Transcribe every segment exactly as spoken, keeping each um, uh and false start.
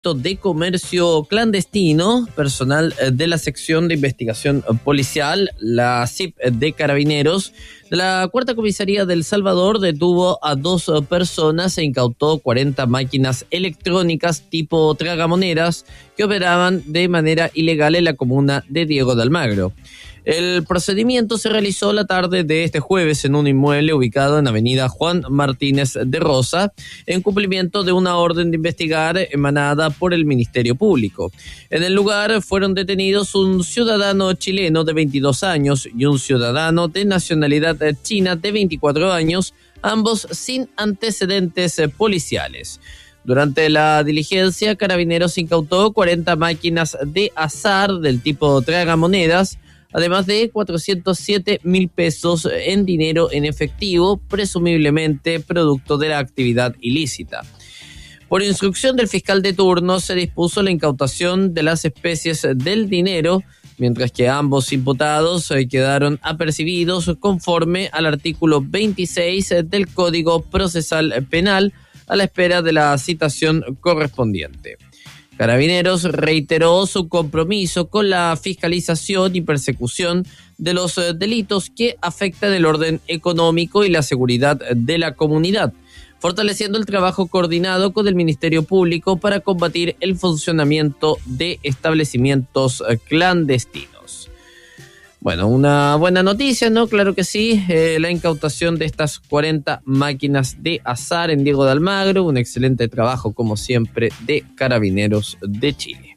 delito de comercio clandestino, personal de la sección de investigación policial, la C I P de Carabineros, de la Cuarta Comisaría de El Salvador detuvo a dos personas e incautó cuarenta máquinas electrónicas tipo tragamonedas que operaban de manera ilegal en la comuna de Diego de Almagro. El procedimiento se realizó la tarde de este jueves en un inmueble ubicado en avenida Juan Martínez de Rosa, en cumplimiento de una orden de investigar emanada por el Ministerio Público. En el lugar fueron detenidos un ciudadano chileno de veintidós años y un ciudadano de nacionalidad china de veinticuatro años, ambos sin antecedentes policiales. Durante la diligencia, Carabineros incautó cuarenta máquinas de azar del tipo tragamonedas, además de cuatrocientos siete mil pesos en dinero en efectivo, presumiblemente producto de la actividad ilícita. Por instrucción del fiscal de turno, se dispuso la incautación de las especies del dinero, mientras que ambos imputados quedaron apercibidos conforme al artículo veintiséis del Código Procesal Penal, a la espera de la citación correspondiente. Carabineros reiteró su compromiso con la fiscalización y persecución de los delitos que afectan el orden económico y la seguridad de la comunidad, fortaleciendo el trabajo coordinado con el Ministerio Público para combatir el funcionamiento de establecimientos clandestinos. Bueno, una buena noticia, ¿no? Claro que sí, eh, la incautación de estas cuarenta máquinas de azar en Diego de Almagro, un excelente trabajo, como siempre, de Carabineros de Chile.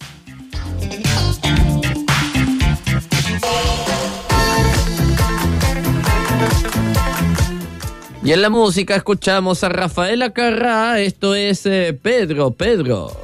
Y en la música escuchamos a Rafael Acarrá, esto es eh, Pedro, Pedro.